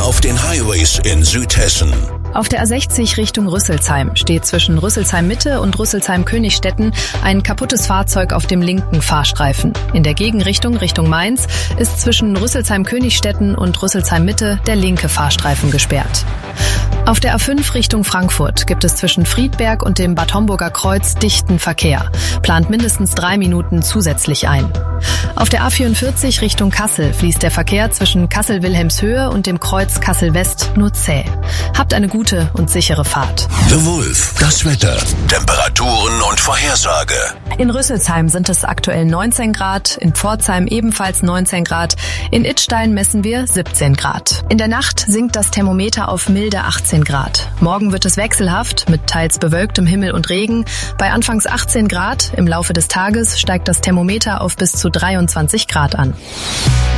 auf den Highways in Südhessen. Auf der A60 Richtung Rüsselsheim steht zwischen Rüsselsheim-Mitte und Rüsselsheim-Königstetten ein kaputtes Fahrzeug auf dem linken Fahrstreifen. In der Gegenrichtung Richtung Mainz ist zwischen Rüsselsheim-Königstetten und Rüsselsheim-Mitte der linke Fahrstreifen gesperrt. Auf der A5 Richtung Frankfurt gibt es zwischen Friedberg und dem Bad Homburger Kreuz dichten Verkehr. Plant mindestens 3 Minuten zusätzlich ein. Auf der A44 Richtung Kassel fließt der Verkehr zwischen Kassel-Wilhelmshöhe und dem Kreuz Kassel-West nur zäh. Habt eine gute und sichere Fahrt. The Wolf, das Wetter, Temperaturen und Vorhersage. In Rüsselsheim sind es aktuell 19 Grad, in Pforzheim ebenfalls 19 Grad, in Idstein messen wir 17 Grad. In der Nacht sinkt das Thermometer auf milde 18 Grad. Morgen wird es wechselhaft mit teils bewölktem Himmel und Regen. Bei anfangs 18 Grad, im Laufe des Tages steigt das Thermometer auf bis zu 23 Grad an.